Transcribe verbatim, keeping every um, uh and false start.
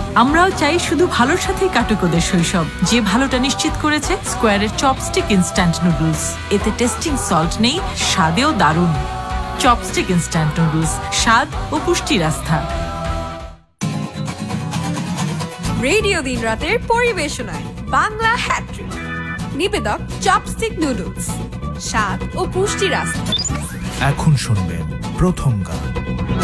আমরাও চাই শুধু ভালোর সাথেই কাটুক ওদের শৈশব, যে ভালোটা নিশ্চিত করেছে স্কোয়ারের চপস্টিক ইনস্ট্যান্ট নুডলস। এতে টেস্টিং সল্ট নেই, স্বাদেও দারুণ। চপস্টিক ইনস্ট্যান্ট নুডলস, স্বাদ ও পুষ্টির আস্থা। রেডিও দিন রাতের পরিবেশনায় বাংলা হ্যাট্রিক, নিবেদক চপস্টিক নুডলস, স্বাদ ও পুষ্টির আস্থা। এখন শুনবেন প্রথম গান।